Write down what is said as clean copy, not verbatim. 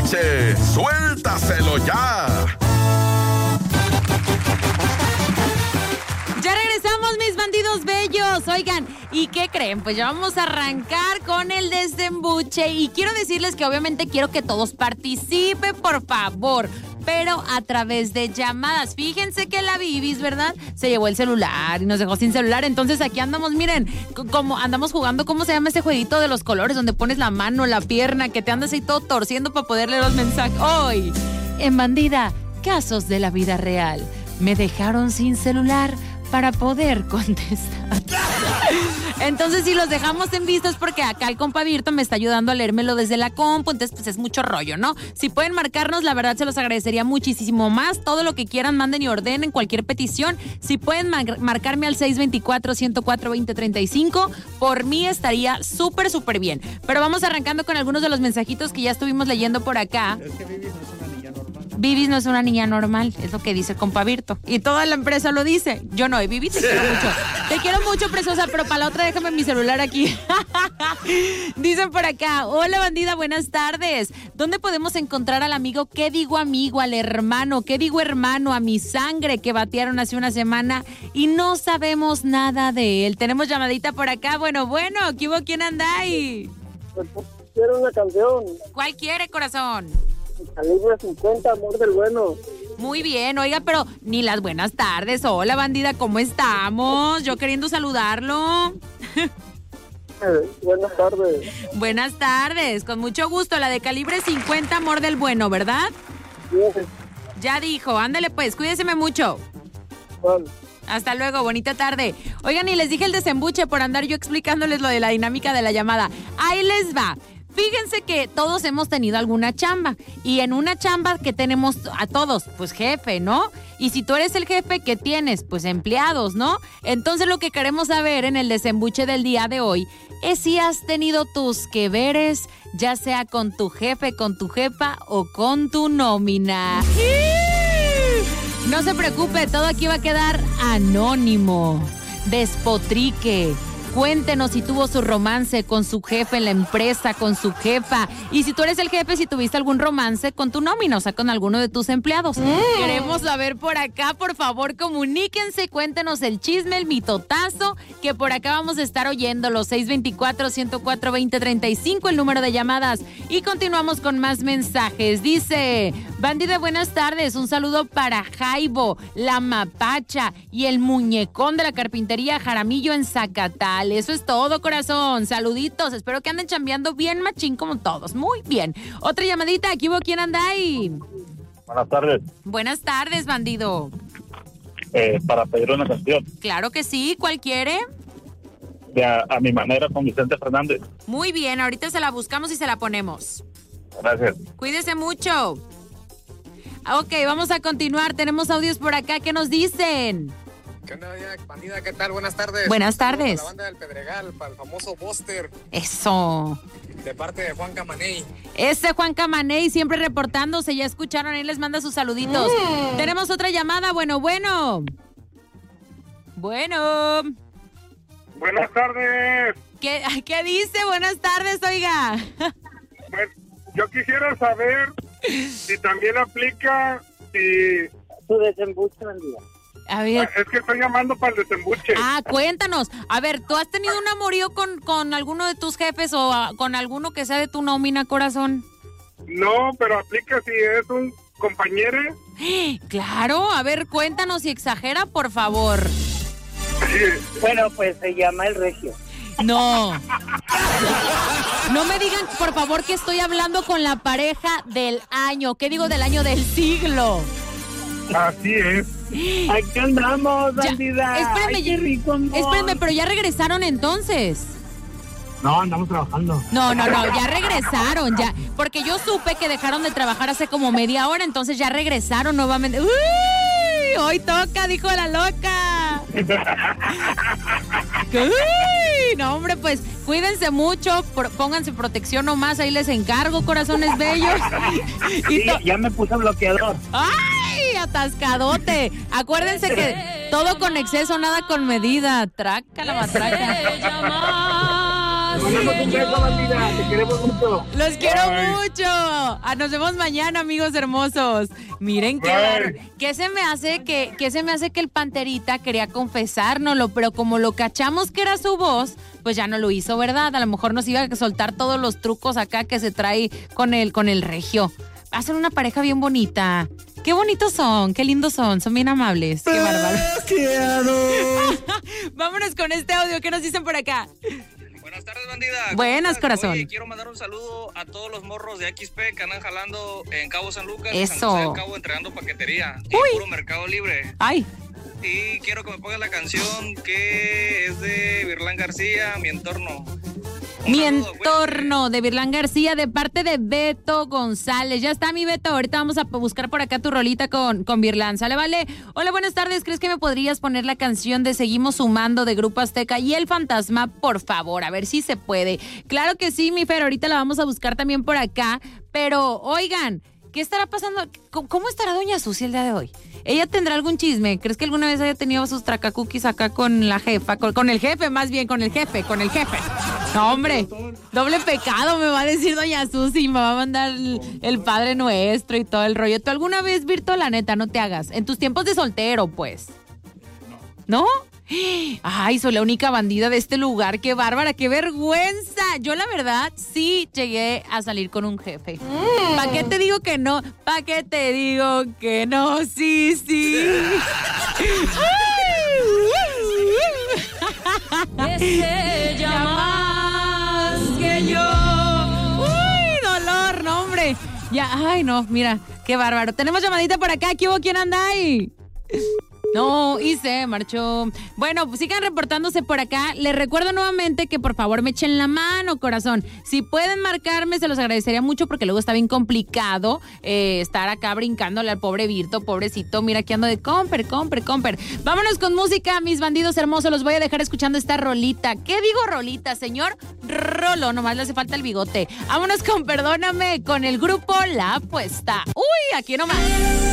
Tembuche. ¡Suéltaselo ya! Ya regresamos, mis bandidos bellos. Oigan, ¿y qué creen? Pues ya vamos a arrancar con el desembuche. Y quiero decirles que obviamente quiero que todos participen, por favor, pero a través de llamadas. Fíjense que la Bibis, ¿verdad? Se llevó el celular y nos dejó sin celular. Entonces aquí andamos, miren, como andamos jugando, ¿cómo se llama ese jueguito de los colores? Donde pones la mano, la pierna, que te andas ahí todo torciendo para poder leer los mensajes. Hoy, en Bandida, casos de la vida real. Me dejaron sin celular para poder contestar. Entonces, si los dejamos en vistos, porque acá el compa Virto me está ayudando a leérmelo desde la compu, entonces pues es mucho rollo, ¿no? Si pueden marcarnos, la verdad se los agradecería muchísimo más. Todo lo que quieran, manden y ordenen, cualquier petición. Si pueden marcarme al 624-104-2035, por mí estaría súper, súper bien. Pero vamos arrancando con algunos de los mensajitos que ya estuvimos leyendo por acá. Es que Vivi no es una niña normal. Vivi no es una niña normal, es lo que dice el compa Virto. Y toda la empresa lo dice. Yo no, Vivi, te quiero mucho. Te quiero mucho, preciosa, pero para la otra déjame mi celular aquí. Dicen por acá, hola bandida, buenas tardes. ¿Dónde podemos encontrar al amigo? ¿Qué digo amigo? Al hermano. ¿Qué digo hermano? A mi sangre que batearon hace una semana y no sabemos nada de él. Tenemos llamadita por acá. Bueno, ¿qué hubo? ¿Quién anda ahí? Quiero una canción. ¿Cuál quiere, corazón? Calibre 50, amor del bueno. Muy bien, oiga, pero ni las buenas tardes. Hola, bandida, ¿cómo estamos? Yo queriendo saludarlo. Buenas tardes. Buenas tardes, con mucho gusto. La de calibre 50, amor del bueno, ¿verdad? Sí. Ya dijo, ándale pues, cuídeseme mucho. Bueno. Hasta luego, bonita tarde. Oigan, y les dije el desembuche por andar yo explicándoles lo de la dinámica de la llamada. Ahí les va. Fíjense que todos hemos tenido alguna chamba y en una chamba que tenemos a todos, pues jefe, ¿no? Y si tú eres el jefe, ¿qué tienes? Pues empleados, ¿no? Entonces lo que queremos saber en el desembuche del día de hoy es si has tenido tus que veres, ya sea con tu jefe, con tu jefa o con tu nómina. No se preocupe, todo aquí va a quedar anónimo. Despotrique. Cuéntenos si tuvo su romance con su jefe en la empresa, con su jefa. Y si tú eres el jefe, si tuviste algún romance con tu nómina, o sea, con alguno de tus empleados. Queremos saber por acá, por favor, comuníquense, cuéntenos el chisme, el mitotazo, que por acá vamos a estar oyendo los 624-104-2035, el número de llamadas. Y continuamos con más mensajes. Dice, bandida, buenas tardes, un saludo para Jaibo, la mapacha y el muñecón de la carpintería Jaramillo en Zacatal. Eso es todo, corazón. Saluditos. Espero que anden chambeando bien machín como todos. Muy bien. Otra llamadita. ¿Aquí hubo? ¿Quién anda ahí? Buenas tardes. Buenas tardes, bandido. Para pedir una canción. Claro que sí. ¿Cuál quiere? A mi manera con Vicente Fernández. Muy bien. Ahorita se la buscamos y se la ponemos. Gracias. Cuídese mucho. Ok, vamos a continuar. Tenemos audios por acá. ¿Qué nos dicen? ¿Qué onda, bandida? ¿Qué tal? Buenas tardes. Buenas tardes. Para la banda del Pedregal, para el famoso Buster. Eso. De parte de Juan Camaney. Ese Juan Camaney siempre reportándose. Ya escucharon, ahí les manda sus saluditos. Tenemos otra llamada. Bueno. Buenas tardes. ¿Qué dice? Buenas tardes, oiga. Pues yo quisiera saber si también aplica si... Su desembuche, bandida. A ver. Es que estoy llamando para el desembuche. Cuéntanos. A ver, ¿tú has tenido un amorío con alguno de tus jefes o con alguno que sea de tu nómina, corazón? No, pero aplica si es un compañero. Claro, a ver, cuéntanos y exagera, por favor. Bueno, pues se llama el Regio. No. No me digan, por favor, que estoy hablando con la pareja del año. ¿Qué digo del año? Del siglo. Así es. Aquí andamos, bandida. Espérenme, ay, qué rico, amor. Espérenme, pero ya regresaron entonces. No, andamos trabajando. No, ya regresaron, ya. Porque yo supe que dejaron de trabajar hace como media hora, entonces ya regresaron nuevamente. ¡Uy! Hoy toca, dijo la loca. ¡Uy! No, hombre, pues cuídense mucho, pónganse protección nomás, ahí les encargo, corazones bellos. Sí, ya me puse bloqueador. ¡Ay! Atascadote. Acuérdense que todo con exceso, nada con medida. Traca la matraca. Mandamos un beso, bandida. Te queremos mucho. Los quiero mucho. Nos vemos mañana, amigos hermosos. Miren qué se me hace que el Panterita quería confesárnoslo, pero como lo cachamos que era su voz, pues ya no lo hizo, ¿verdad? A lo mejor nos iba a soltar todos los trucos acá que se trae con el regio. Hacen una pareja bien bonita. Qué bonitos son, qué lindos son bien amables. Qué bárbaro. Vámonos con este audio, ¿qué nos dicen por acá? Buenas tardes, bandida. Buenas, corazón. Oye, quiero mandar un saludo a todos los morros de XP que andan jalando en Cabo San Lucas. Eso. Y San José del Cabo entregando paquetería. Y puro Mercado Libre. Ay. Y quiero que me pongas la canción que es de Virlán García, Mi Entorno. Mi Entorno, de Virlán García, de parte de Beto González. Ya está, mi Beto. Ahorita vamos a buscar por acá tu rolita con Virlán. ¿Sale, vale? Hola, buenas tardes. ¿Crees que me podrías poner la canción de Seguimos Sumando de Grupo Azteca y El Fantasma, por favor? A ver si se puede. Claro que sí, mi Fer. Ahorita la vamos a buscar también por acá. Pero, oigan, ¿qué estará pasando? ¿Cómo estará Doña Susi el día de hoy? ¿Ella tendrá algún chisme? ¿Crees que alguna vez haya tenido sus tracacookies acá con la jefa? Con el jefe, más bien, con el jefe. No, hombre, doble pecado me va a decir Doña Susi. Me va a mandar el Padre Nuestro y todo el rollo. ¿Tú alguna vez, Virto, la neta, no te hagas? En tus tiempos de soltero, pues. ¿No? Ay, soy la única bandida de este lugar. ¡Qué bárbara! ¡Qué vergüenza! Yo, la verdad, sí llegué a salir con un jefe. ¿Para qué te digo que no? ¿Para qué te digo que no? Sí. Es ella más que yo. ¡Uy, dolor! No, hombre. Ya, ay, no, mira, qué bárbaro. Tenemos llamadita por acá. ¿Qué hubo? ¿Quién anda ahí? No, y se marchó. Bueno, pues sigan reportándose por acá. Les recuerdo nuevamente que por favor me echen la mano, corazón. Si pueden marcarme, se los agradecería mucho porque luego está bien complicado estar acá brincándole al pobre Virto, pobrecito. Mira que ando de comper. Vámonos con música, mis bandidos hermosos. Los voy a dejar escuchando esta rolita. ¿Qué digo rolita, señor? Rolo, nomás le hace falta el bigote. Vámonos con Perdóname, con el grupo La Apuesta. Uy, aquí nomás.